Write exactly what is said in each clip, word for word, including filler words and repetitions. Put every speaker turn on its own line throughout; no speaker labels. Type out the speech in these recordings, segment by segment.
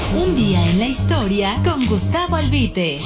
Un día en la historia con Gustavo Albite.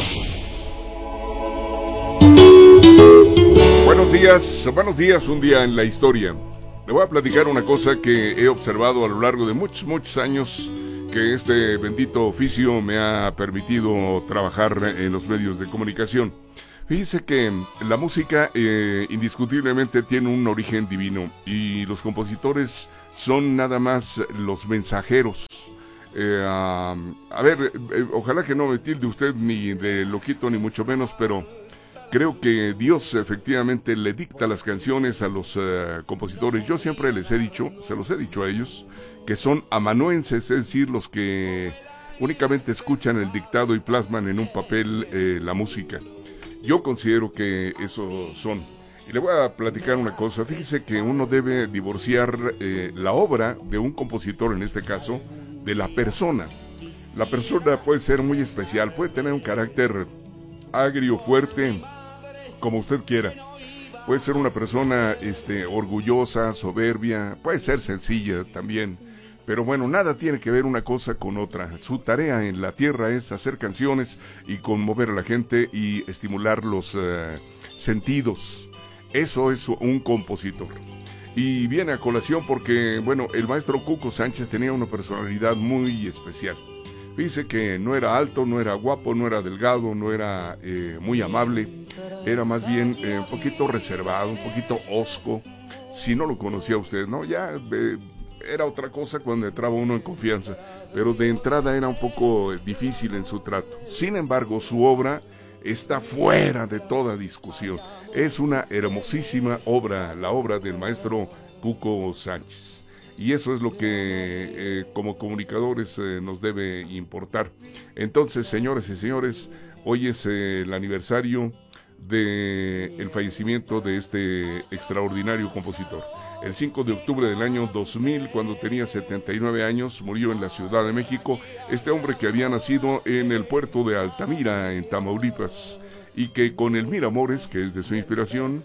Buenos días, buenos días, un día en la historia. Le voy a platicar una cosa que he observado a lo largo de muchos, muchos años, que este bendito oficio me ha permitido trabajar en los medios de comunicación. Fíjese que la música eh, indiscutiblemente tiene un origen divino y los compositores son nada más los mensajeros. Eh, a, a ver, eh, ojalá que no me tilde usted ni de loquito ni mucho menos, pero creo que Dios efectivamente le dicta las canciones a los uh, compositores. Yo siempre les he dicho, se los he dicho a ellos, que son amanuenses, es decir, los que únicamente escuchan el dictado y plasman en un papel eh, la música. Yo considero que eso son. Y le voy a platicar una cosa. Fíjese que uno debe divorciar eh, la obra de un compositor, en este caso, de la persona. La persona puede ser muy especial, puede tener un carácter agrio, fuerte, como usted quiera. Puede ser una persona este, orgullosa, soberbia, puede ser sencilla también. Pero bueno, nada tiene que ver una cosa con otra. Su tarea en la tierra es hacer canciones y conmover a la gente y estimular los uh, sentidos. Eso es un compositor. Y viene a colación porque, bueno, el maestro Cuco Sánchez tenía una personalidad muy especial. Dice que no era alto, no era guapo, no era delgado, no era eh, muy amable. Era más bien eh, un poquito reservado, un poquito hosco. Si no lo conocía usted, ¿no? Ya eh, era otra cosa cuando entraba uno en confianza. Pero de entrada era un poco difícil en su trato. Sin embargo, su obra está fuera de toda discusión. Es una hermosísima obra, la obra del maestro Cuco Sánchez. Y eso es lo que eh, como comunicadores eh, nos debe importar. Entonces, señoras y señores, hoy es eh, el aniversario del fallecimiento de este extraordinario compositor. El cinco de octubre del año dos mil, cuando tenía setenta y nueve años, murió en la Ciudad de México. Este hombre que había nacido en el puerto de Altamira, en Tamaulipas, y que con el Miramores, que es de su inspiración,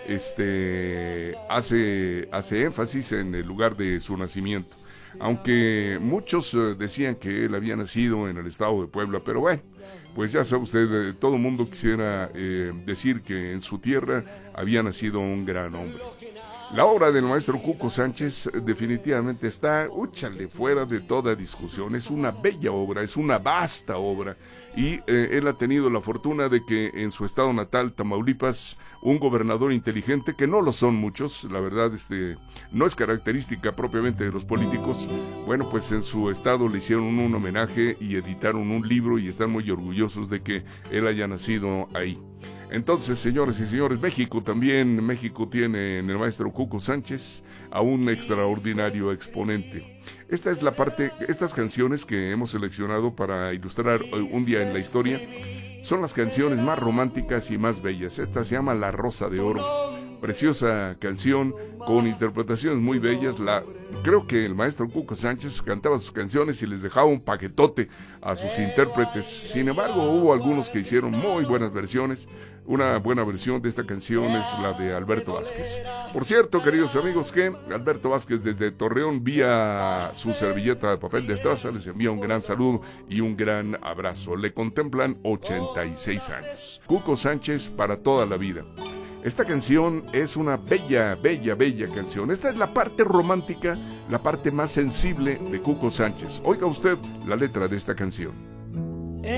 este hace, hace énfasis en el lugar de su nacimiento. Aunque muchos uh, decían que él había nacido en el estado de Puebla, pero bueno, pues ya sabe usted, eh, todo el mundo quisiera eh, decir que en su tierra había nacido un gran hombre. La obra del maestro Cuco Sánchez definitivamente está, úchale, fuera de toda discusión. Es una bella obra, es una vasta obra. Y eh, él ha tenido la fortuna de que en su estado natal, Tamaulipas, un gobernador inteligente, que no lo son muchos, la verdad, este, no es característica propiamente de los políticos. Bueno, pues en su estado le hicieron un homenaje y editaron un libro y están muy orgullosos de que él haya nacido ahí. Entonces, señores y señores, México también, México tiene en el maestro Cuco Sánchez a un extraordinario exponente. Esta es la parte, estas canciones que hemos seleccionado para ilustrar un día en la historia, son las canciones más románticas y más bellas. Esta se llama La Rosa de Oro. Preciosa canción con interpretaciones muy bellas. La, creo que el maestro Cuco Sánchez cantaba sus canciones y les dejaba un paquetote a sus intérpretes. Sin embargo, hubo algunos que hicieron muy buenas versiones. Una buena versión de esta canción es la de Alberto Vázquez. Por cierto, queridos amigos, que Alberto Vázquez desde Torreón, vía su servilleta de papel de estraza, les envía un gran saludo y un gran abrazo. Le contemplan ochenta y seis años. Cuco Sánchez para toda la vida. Esta canción es una bella, bella, bella canción. Esta es la parte romántica, la parte más sensible de Cuco Sánchez. Oiga usted la letra de esta canción.